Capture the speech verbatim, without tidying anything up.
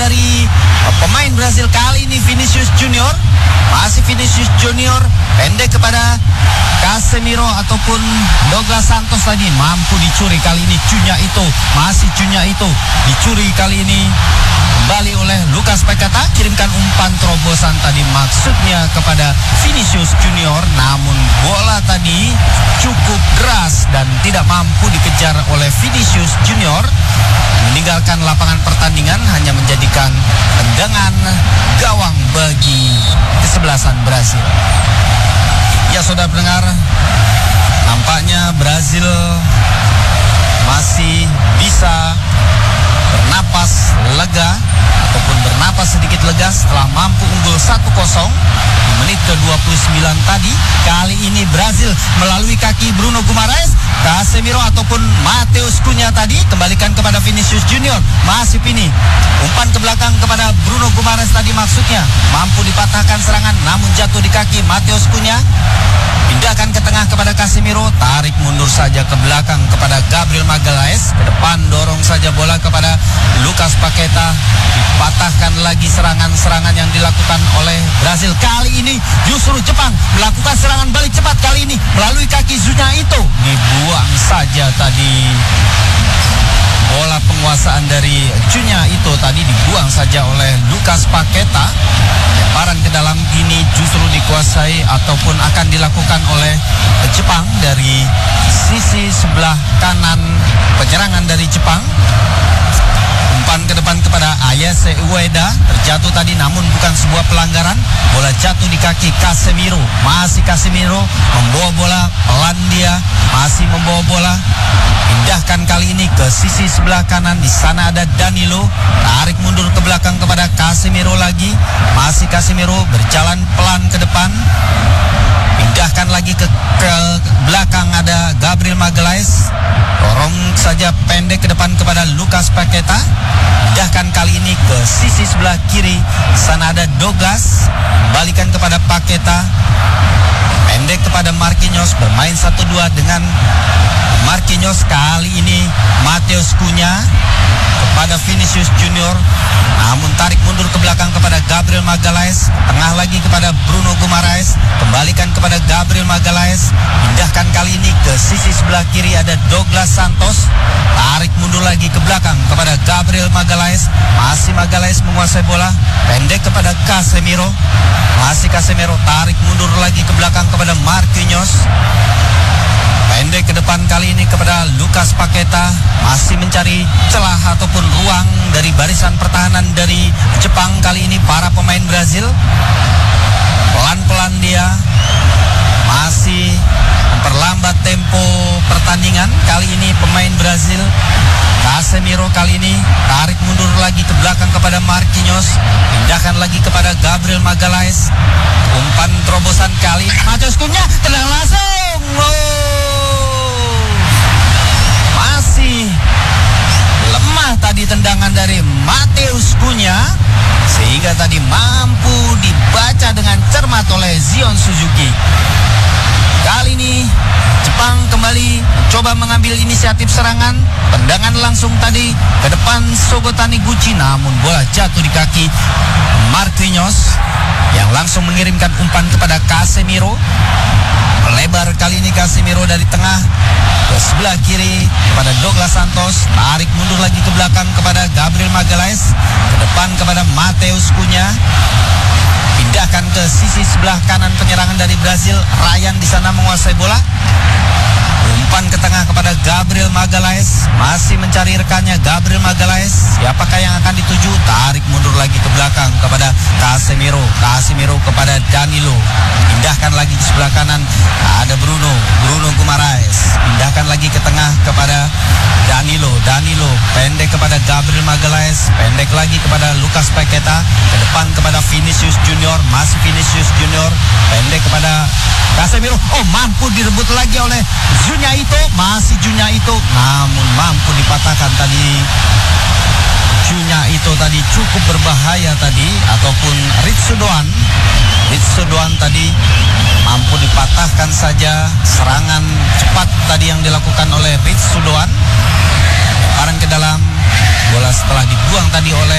dari uh, pemain Brazil kali ini Vinicius Junior. Masih Vinicius Junior, pendek kepada Casemiro ataupun Douglas Santos tadi mampu dicuri kali ini. Cunha itu, masih Cunha itu dicuri kali ini kembali oleh Lucas Paqueta. Kirimkan umpan terobosan tadi maksudnya kepada Vinicius Junior, namun bola tadi cukup deras dan tidak mampu dikejar oleh Vinicius Junior, meninggalkan lapangan pertandingan, hanya menjadikan tendangan gawang bagi kesebelasan Brazil. Ya saudara pendengar, nampaknya Brazil masih bisa bernapas lega ataupun bernapas sedikit lega setelah mampu unggul satu kosong di menit ke dua puluh sembilan tadi. Kali ini Brazil melalui kaki Bruno Guimaraes, Casemiro ataupun Matheus Cunha tadi kembalikan kepada Vinicius Junior. Masih Vini, umpan ke belakang kepada Bruno Guimaraes tadi maksudnya mampu dipatahkan serangan, namun jatuh di kaki Matheus Cunha. Pindahkan ke tengah kepada Casemiro, tarik mundur saja ke belakang kepada Gabriel Magalhaes, ke depan dorong saja bola kepada Lucas Paqueta. Dipatahkan lagi serangan-serangan yang dilakukan oleh Brazil. Kali ini justru Jepang melakukan serangan balik cepat, kali ini melalui kaki Cunha itu dibuang saja tadi. Bola penguasaan dari Cunha itu tadi dibuang saja oleh Lucas Paqueta. Lemparan ke dalam ini justru dikuasai ataupun akan dilakukan oleh Jepang dari sisi sebelah kanan penyerangan dari Jepang. Umpan ke depan kepada Ayase Ueda, terjatuh tadi namun bukan sebuah pelanggaran. Bola jatuh di kaki Casemiro, masih Casemiro membawa bola, pelan dia masih membawa bola. Pindahkan kali ini ke sisi sebelah kanan, di sana ada Danilo, tarik mundur ke belakang kepada Casemiro lagi, masih Casemiro berjalan pelan ke depan. Pindahkan lagi ke, ke belakang, ada Gabriel Magalhaes, dorong saja pendek ke depan kepada Lucas Paqueta. Pindahkan kali ini ke sisi sebelah kiri, sana ada Douglas, kembalikan kepada Paqueta, pendek kepada Marquinhos, bermain satu dua dengan Marquinhos. Kali ini Matheus Cunha kepada Vinicius Junior, namun tarik mundur ke belakang kepada Gabriel Magalhaes, tengah lagi kepada Bruno Guimaraes, kembalikan kepada Gabriel Magalhaes. Pindahkan kali ini ke sisi sebelah kiri, ada Douglas Santos, tarik mundur lagi ke belakang kepada Gabriel Magalhaes, masih Magalhaes menguasai bola, pendek kepada Casemiro, masih Casemiro tarik mundur lagi ke belakang kepada Marquinhos, pendek ke depan kali ini kepada Lucas Paqueta, masih mencari celah ataupun ruang dari barisan pertahanan dari Jepang. Kali ini para pemain Brazil pelan-pelan dia masih memperlambat tempo pertandingan. Kali ini pemain Brazil, Casemiro kali ini tarik mundur lagi ke belakang kepada Marquinhos, pindahkan lagi kepada Gabriel Magalhaes. Umpan terobosan kali Matheus Cunha, tenang langsung. Wow. Masih lemah tadi tendangan dari Matheus Cunha, sehingga tadi mampu dibaca dengan cermat oleh Zion Suzuki. Kali ini Jepang kembali coba mengambil inisiatif serangan, tendangan langsung tadi ke depan Shogo Taniguchi, namun bola jatuh di kaki Marquinhos yang langsung mengirimkan umpan kepada Casemiro. Melebar kali ini Casemiro dari tengah ke sebelah kiri kepada Douglas Santos, tarik mundur lagi ke belakang kepada Gabriel Magalhaes, ke depan kepada Matheus Cunha. Pindahkan ke sisi sebelah kanan penyerangan dari Brazil, Ryan di sana menguasai bola. Umpan ke tengah kepada Gabriel Magalhaes, masih mencari rekannya Gabriel Magalhaes. Siapakah yang akan dituju? Tarik mundur lagi ke belakang kepada Casemiro, Casemiro kepada Danilo. Pindahkan lagi ke sebelah kanan, ada Bruno, Bruno Guimaraes. Pindahkan lagi ke tengah kepada Danilo, Danilo pendek kepada Gabriel Magalhaes, pendek lagi kepada Lucas Paqueta, ke depan kepada Vinicius Junior, masih Vinicius Junior, pendek kepada Casemiro. Oh, mampu direbut lagi oleh Cunha itu, masih Cunha itu, namun mampu dipatahkan tadi. Cunha itu tadi cukup berbahaya tadi, ataupun Ritsudoan Ritsudoan tadi mampu dipatahkan saja serangan cepat tadi yang dilakukan oleh Ritsudoan. Lemparan ke dalam, bola setelah dibuang tadi oleh